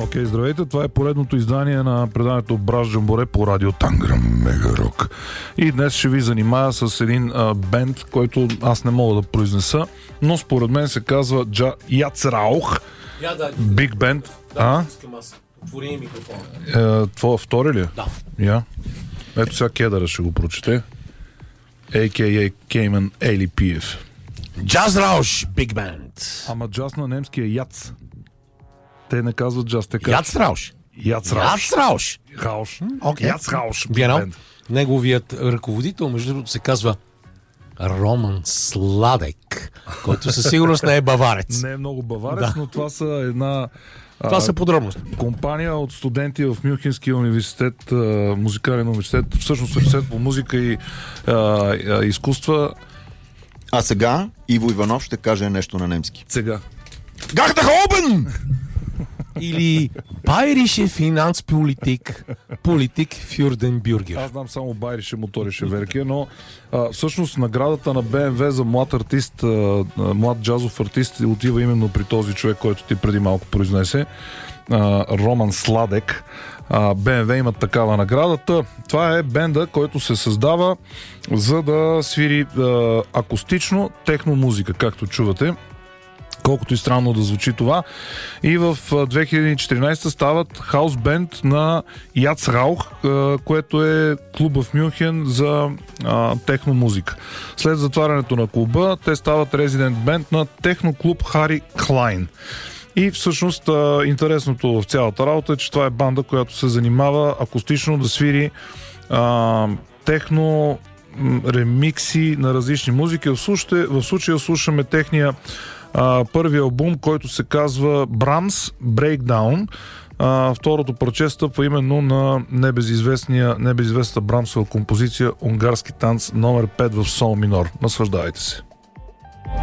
Окей, здравейте, това е поредното издание на предаването Браш Джамборе по радио Танграм Мега Рок. И днес ще ви занимая с един бенд, който аз не мога да произнеса, но според мен се казва Яцраух. Биг бенд. Искам аз. Отвори микрофона. Това втори ли? Да. Я. Ето сега Кедъра ще го прочете. A.K.A. Кейман Ели Пиев. Джазрауш Биг Бенд. Ама джаз на немски е яц. Те не казват джаз, те казват Яцрауш. Яцрауш. Рауш. Яцрауш. Неговият ръководител, между другото, се казва Роман Сладек, който със сигурност не е баварец. Не е много баварец, но това са една... Това са подробности. Компания от студенти в Мюнхенския университет, музикален университет, всъщност университет по музика и изкуства. А сега Иво Иванов ще каже нещо на немски. Сега. Гахтахобен! Или Bayerische Finanzpolitik, Politik für den Bürger. Аз знам само Байрише моторише верки, но всъщност наградата на БМВ за млад артист, млад джазов артист отива именно при този човек, който ти преди малко произнесе, Роман Сладек. БМВ имат такава наградата. Това е бенда, който се създава за да свири акустично техно музика, както чувате. Колкото и странно да звучи това. И в 2014 стават хаус бенд на Яцраух, което е клуб в Мюнхен за техно музика. След затварянето на клуба, те стават резидент бенд на техно клуб Хари Клайн. И всъщност интересното в цялата работа е, че това е банда, която се занимава акустично да свири техно ремикси на различни музики. В случая слушаме техния първи албум, който се казва Brahms Breakdown. Второто парче стъпва именно на небезизвестната Брамсова композиция Унгарски танц номер 5 в сол минор. Наслаждавайте се.